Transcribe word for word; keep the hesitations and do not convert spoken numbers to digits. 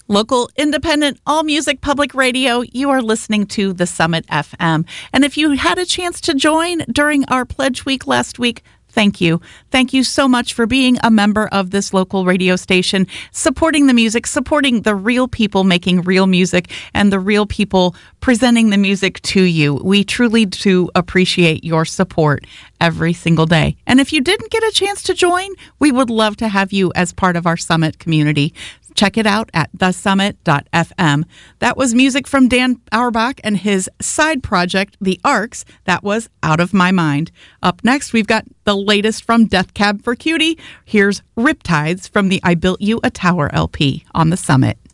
Local, independent, all music public radio, you are listening to The Summit F M. And if you had a chance to join during our Pledge Week last week, thank you. Thank you so much for being a member of this local radio station, supporting the music, supporting the real people making real music, and the real people presenting the music to you. We truly do appreciate your support every single day. And if you didn't get a chance to join, we would love to have you as part of our Summit community. Check it out at the summit dot f m. That was music from Dan Auerbach and his side project, The Arcs. That was Out of My Mind. Up next, we've got the latest from Death Cab for Cutie. Here's Riptides from the I Built You a Tower L P on the Summit.